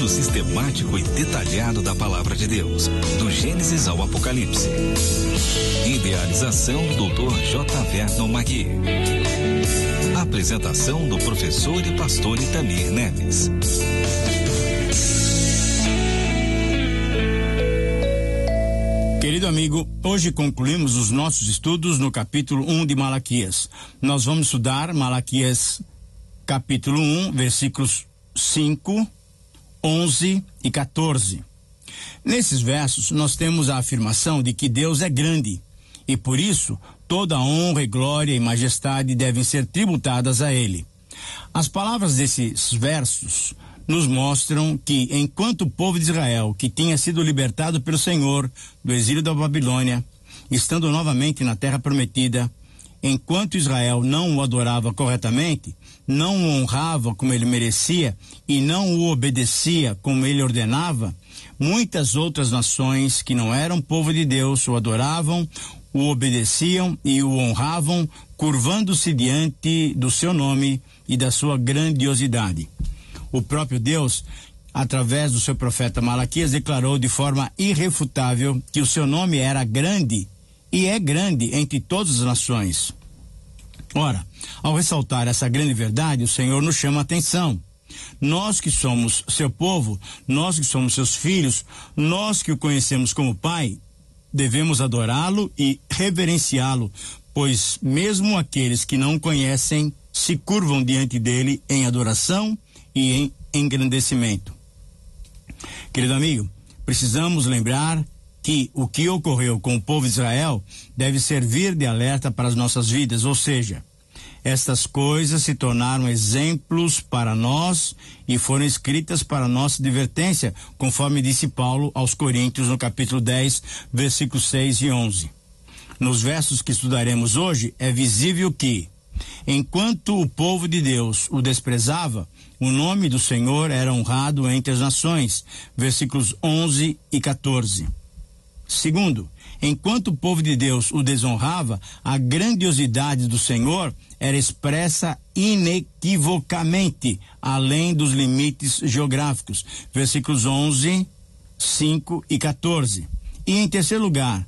estudo sistemático e detalhado da Palavra de Deus, do Gênesis ao Apocalipse. Idealização do Dr. J. Vernon Magui. Apresentação do professor e pastor Itamir Neves. Querido amigo, hoje concluímos os nossos estudos no capítulo 1 de Malaquias. Nós vamos estudar Malaquias capítulo 1, versículos 5, 11 e 14. Nesses versos nós temos a afirmação de que Deus é grande e por isso toda honra e glória e majestade devem ser tributadas a Ele. As palavras desses versos nos mostram que, enquanto o povo de Israel, que tinha sido libertado pelo Senhor do exílio da Babilônia, estando novamente na terra prometida, enquanto Israel não o adorava corretamente, não o honrava como ele merecia e não o obedecia como ele ordenava, muitas outras nações que não eram povo de Deus o adoravam, o obedeciam e o honravam, curvando-se diante do seu nome e da sua grandiosidade. O próprio Deus, através do seu profeta Malaquias, declarou de forma irrefutável que o seu nome era grande e é grande entre todas as nações. Ora, ao ressaltar essa grande verdade, o Senhor nos chama a atenção. Nós que somos seu povo, nós que somos seus filhos, nós que o conhecemos como Pai, devemos adorá-lo e reverenciá-lo, pois mesmo aqueles que não o conhecem se curvam diante dele em adoração e em engrandecimento. Querido amigo, precisamos lembrar que o que ocorreu com o povo de Israel deve servir de alerta para as nossas vidas, ou seja, estas coisas se tornaram exemplos para nós e foram escritas para nossa advertência, conforme disse Paulo aos Coríntios no capítulo 10, versículos 6 e 11. Nos versos que estudaremos hoje, é visível que, enquanto o povo de Deus o desprezava, o nome do Senhor era honrado entre as nações, versículos 11 e 14. Segundo, enquanto o povo de Deus o desonrava, a grandiosidade do Senhor era expressa inequivocamente, além dos limites geográficos, versículos 11, 5 e 14. E em terceiro lugar,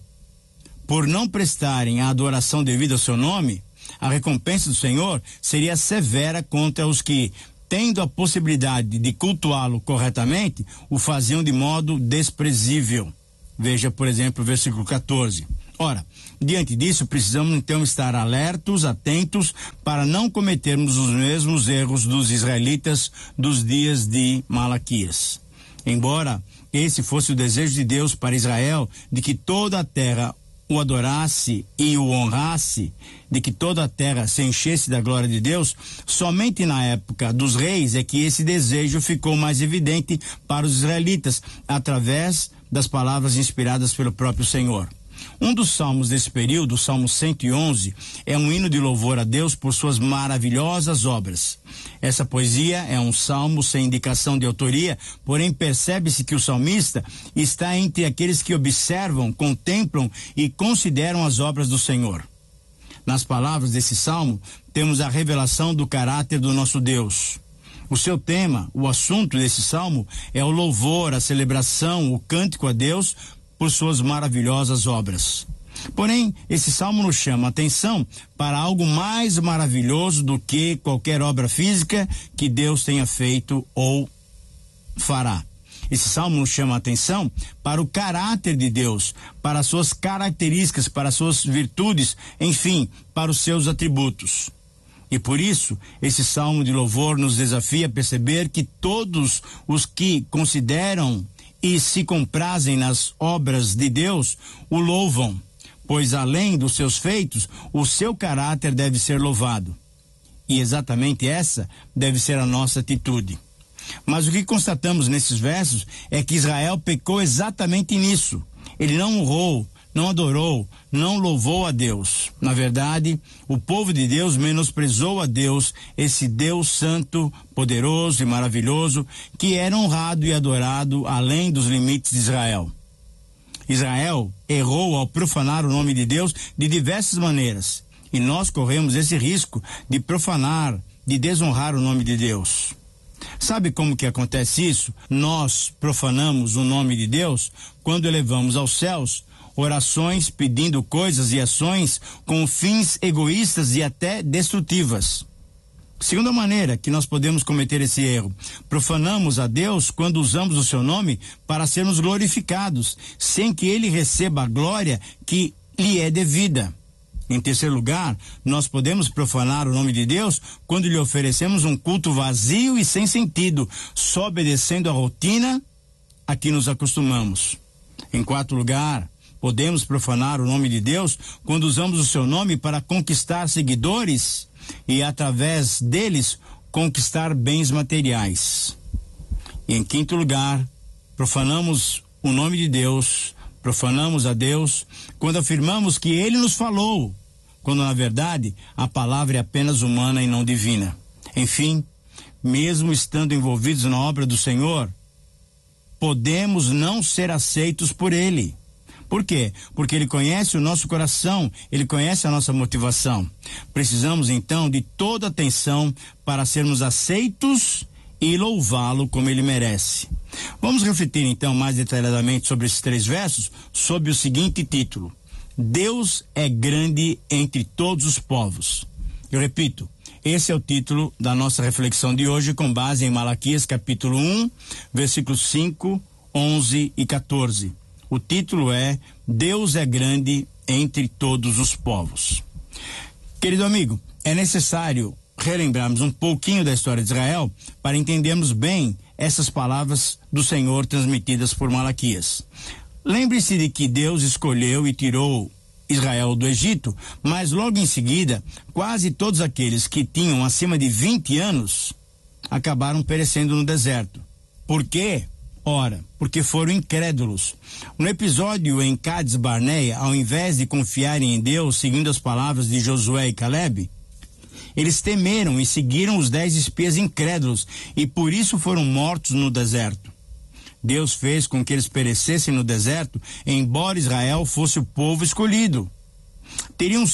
por não prestarem a adoração devida ao seu nome, a recompensa do Senhor seria severa contra os que, tendo a possibilidade de cultuá-lo corretamente, o faziam de modo desprezível. Veja, por exemplo, o versículo 14. Ora, diante disso, precisamos então estar alertos, atentos, para não cometermos os mesmos erros dos israelitas dos dias de Malaquias. Embora esse fosse o desejo de Deus para Israel, de que toda a terra o adorasse e o honrasse, de que toda a terra se enchesse da glória de Deus, somente na época dos reis é que esse desejo ficou mais evidente para os israelitas, através das palavras inspiradas pelo próprio Senhor. Um dos salmos desse período, o Salmo 111, é um hino de louvor a Deus por suas maravilhosas obras. Essa poesia é um salmo sem indicação de autoria, porém percebe-se que o salmista está entre aqueles que observam, contemplam e consideram as obras do Senhor. Nas palavras desse salmo, temos a revelação do caráter do nosso Deus. O seu tema, o assunto desse salmo, é o louvor, a celebração, o cântico a Deus por suas maravilhosas obras. Porém, esse salmo nos chama a atenção para algo mais maravilhoso do que qualquer obra física que Deus tenha feito ou fará. Esse salmo nos chama a atenção para o caráter de Deus, para as suas características, para as suas virtudes, enfim, para os seus atributos. E por isso, esse salmo de louvor nos desafia a perceber que todos os que consideram e se comprazem nas obras de Deus o louvam, pois além dos seus feitos, o seu caráter deve ser louvado. E exatamente essa deve ser a nossa atitude. Mas o que constatamos nesses versos é que Israel pecou exatamente nisso. Ele não honrou, não adorou, não louvou a Deus. Na verdade, o povo de Deus menosprezou a Deus, esse Deus santo, poderoso e maravilhoso, que era honrado e adorado além dos limites de Israel. Israel errou ao profanar o nome de Deus de diversas maneiras. E nós corremos esse risco de profanar, de desonrar o nome de Deus. Sabe como que acontece isso? Nós profanamos o nome de Deus quando elevamos aos céus orações pedindo coisas e ações com fins egoístas e até destrutivas. Segunda maneira que nós podemos cometer esse erro: profanamos a Deus quando usamos o seu nome para sermos glorificados, sem que ele receba a glória que lhe é devida. Em terceiro lugar, nós podemos profanar o nome de Deus quando lhe oferecemos um culto vazio e sem sentido, só obedecendo a rotina a que nos acostumamos. Em quarto lugar, podemos profanar o nome de Deus quando usamos o seu nome para conquistar seguidores e, através deles, conquistar bens materiais. E em quinto lugar, profanamos o nome de Deus, profanamos a Deus quando afirmamos que Ele nos falou, quando na verdade a palavra é apenas humana e não divina. Enfim, mesmo estando envolvidos na obra do Senhor, podemos não ser aceitos por Ele. Por quê? Porque Ele conhece o nosso coração, Ele conhece a nossa motivação. Precisamos então de toda atenção para sermos aceitos e louvá-lo como Ele merece. Vamos refletir então mais detalhadamente sobre esses 3 versos, sob o seguinte título: Deus é grande entre todos os povos. Eu repito, esse é o título da nossa reflexão de hoje, com base em Malaquias capítulo 1, versículos 5, 11 e 14. O título é Deus é grande entre todos os povos. Querido amigo, é necessário relembrarmos um pouquinho da história de Israel para entendermos bem essas palavras do Senhor transmitidas por Malaquias. Lembre-se de que Deus escolheu e tirou Israel do Egito, mas logo em seguida, quase todos aqueles que tinham acima de 20 anos acabaram perecendo no deserto. Por quê? Ora, porque foram incrédulos. No episódio em Cades Barneia, ao invés de confiarem em Deus, seguindo as palavras de Josué e Caleb, eles temeram e seguiram os 10 espias incrédulos e por isso foram mortos no deserto. Deus fez com que eles perecessem no deserto, embora Israel fosse o povo escolhido. Teriam